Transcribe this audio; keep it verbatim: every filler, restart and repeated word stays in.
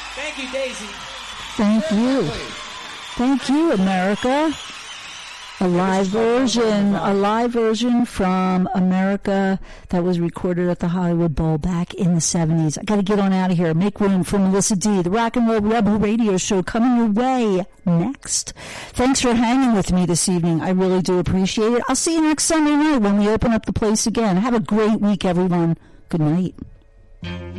Thank you, Daisy. Thank you. Thank you, America. A live version, a live version from America that was recorded at the Hollywood Bowl back in the seventies. I got to get on out of here. Make room for Melissa D. The Rock and Roll Rebel Radio Show coming your way next. Thanks for hanging with me this evening. I really do appreciate it. I'll see you next Sunday night when we open up the place again. Have a great week, everyone. Good night.